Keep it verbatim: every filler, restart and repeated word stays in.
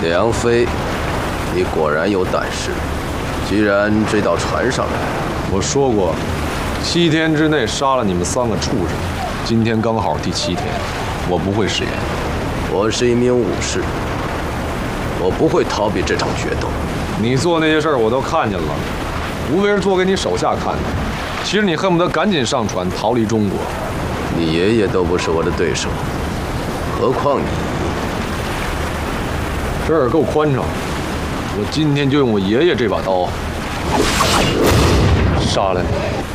梁飞，你果然有胆识。既然追到船上来， 我说过，七天之内杀了你们三个畜生。今天刚好第七天，我不会食言。 我是一名武士，我不会逃避这场决斗。 你做那些事儿我都看见了，无非是做给你手下看的。其实你恨不得赶紧上船逃离中国。 你爷爷都不是我的对手，何况你？ 这儿够宽敞，我今天就用我爷爷这把刀杀了你。